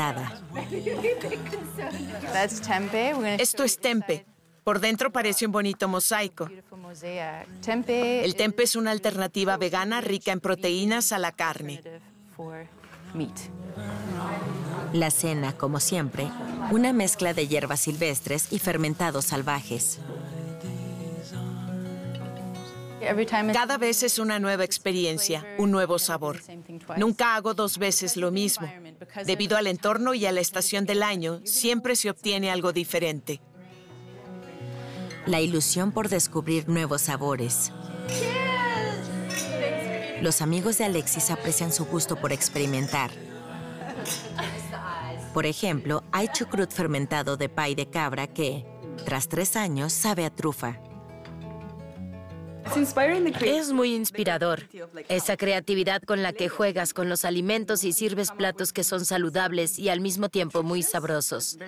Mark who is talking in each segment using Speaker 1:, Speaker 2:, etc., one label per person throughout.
Speaker 1: salada.
Speaker 2: Esto es tempe. Por dentro parece un bonito mosaico. El tempe es una alternativa vegana rica en proteínas a la carne.
Speaker 1: La cena, como siempre, una mezcla de hierbas silvestres y fermentados salvajes.
Speaker 2: Cada vez es una nueva experiencia, un nuevo sabor. Nunca hago 2 veces lo mismo. Debido al entorno y a la estación del año, siempre se obtiene algo diferente.
Speaker 1: La ilusión por descubrir nuevos sabores. Los amigos de Alexis aprecian su gusto por experimentar. Por ejemplo, hay chucrut fermentado de pay de cabra que, tras 3 años, sabe a trufa.
Speaker 3: Es muy inspirador. Esa creatividad con la que juegas con los alimentos y sirves platos que son saludables y al mismo tiempo muy sabrosos.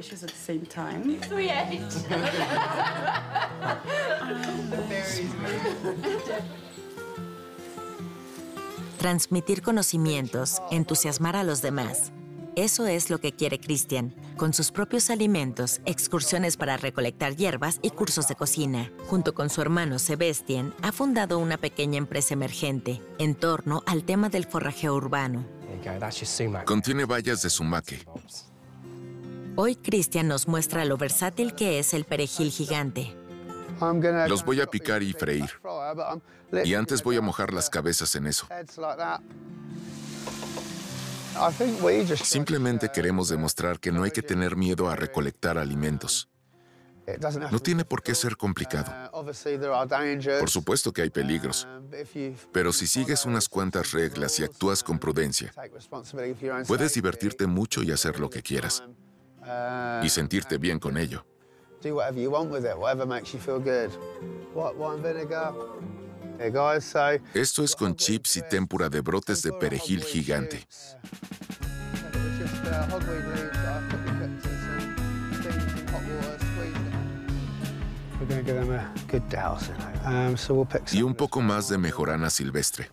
Speaker 1: Transmitir conocimientos, entusiasmar a los demás. Eso es lo que quiere Christian, con sus propios alimentos, excursiones para recolectar hierbas y cursos de cocina. Junto con su hermano Sebastián, ha fundado una pequeña empresa emergente en torno al tema del forrajeo urbano.
Speaker 4: Contiene bayas de sumaque.
Speaker 1: Hoy Christian nos muestra lo versátil que es el perejil gigante.
Speaker 4: Los voy a picar y freír. Y antes voy a mojar las cabezas en eso. Simplemente queremos demostrar que no hay que tener miedo a recolectar alimentos. No tiene por qué ser complicado. Por supuesto que hay peligros, pero si sigues unas cuantas reglas y actúas con prudencia, puedes divertirte mucho y hacer lo que quieras. Y sentirte bien con ello. Esto es con chips y témpura de brotes de perejil gigante. Y un poco más de mejorana silvestre.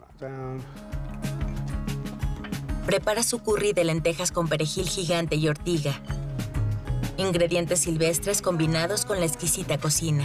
Speaker 1: Prepara su curry de lentejas con perejil gigante y ortiga. Ingredientes silvestres combinados con la exquisita cocina.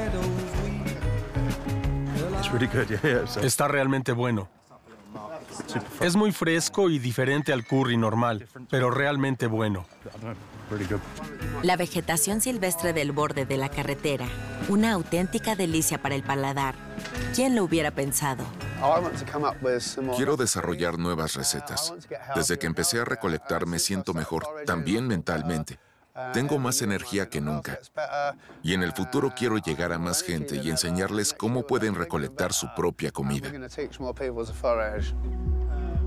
Speaker 5: Está realmente bueno. Es muy fresco y diferente al curry normal, pero realmente bueno.
Speaker 1: La vegetación silvestre del borde de la carretera, una auténtica delicia para el paladar. ¿Quién lo hubiera pensado?
Speaker 4: Quiero desarrollar nuevas recetas. Desde que empecé a recolectar me siento mejor, también mentalmente. Tengo más energía que nunca. Y en el futuro quiero llegar a más gente y enseñarles cómo pueden recolectar su propia comida.